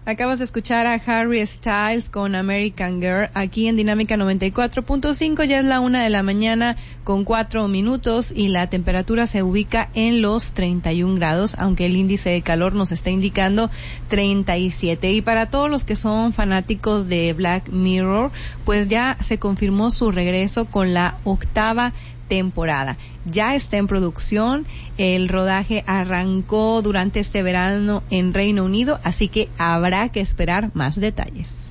Acabas de escuchar a Harry Styles con American Girl aquí en Dinámica 94.5. Ya es la 1:00 con 4 minutos y la temperatura se ubica en los 31 grados, aunque el índice de calor nos está indicando 37. Y para todos los que son fanáticos de Black Mirror, pues ya se confirmó su regreso con la 8ª temporada. Ya está en producción, el rodaje arrancó durante este verano en Reino Unido, así que habrá que esperar más detalles.